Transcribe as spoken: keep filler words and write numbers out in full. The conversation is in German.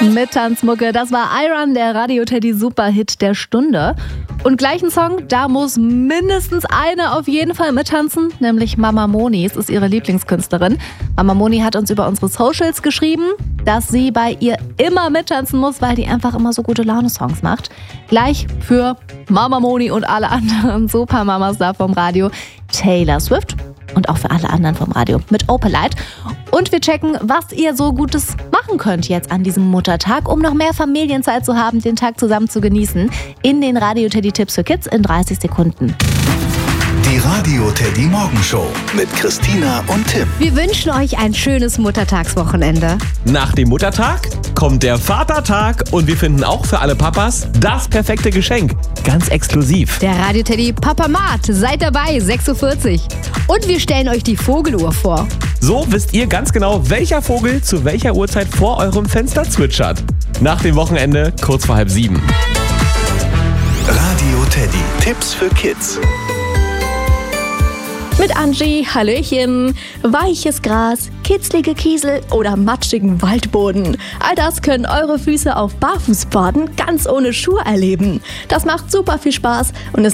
Mit Tanzmucke, das war Iron, der Radio-Teddy Superhit der Stunde. Und gleich ein Song, da muss mindestens eine auf jeden Fall mittanzen, nämlich Mama Moni. Es ist ihre Lieblingskünstlerin. Mama Moni hat uns über unsere Socials geschrieben, dass sie bei ihr immer mittanzen muss, weil die einfach immer so gute Laune-Songs macht. Gleich für Mama Moni und alle anderen Supermamas da vom Radio Taylor Swift. Und auch für alle anderen vom Radio mit Opalite. Und wir checken, was ihr so Gutes machen könnt jetzt an diesem Muttertag, um noch mehr Familienzeit zu haben, den Tag zusammen zu genießen. In den Radio-Teddy-Tipps für Kids in dreißig Sekunden. Die Radio-Teddy Morgenshow mit Christina und Tim. Wir wünschen euch ein schönes Muttertagswochenende. Nach dem Muttertag kommt der Vatertag und wir finden auch für alle Papas das perfekte Geschenk. Ganz exklusiv. Der Radio-Teddy Papamat, seid dabei, sechs Uhr vierzig. Und wir stellen euch die Vogeluhr vor. So wisst ihr ganz genau, welcher Vogel zu welcher Uhrzeit vor eurem Fenster zwitschert. Nach dem Wochenende kurz vor halb sieben. Radio-Teddy, Tipps für Kids. Mit Angie, Hallöchen, weiches Gras, kitzlige Kiesel oder matschigen Waldboden. All das können eure Füße auf Barfußbaden ganz ohne Schuhe erleben. Das macht super viel Spaß und ist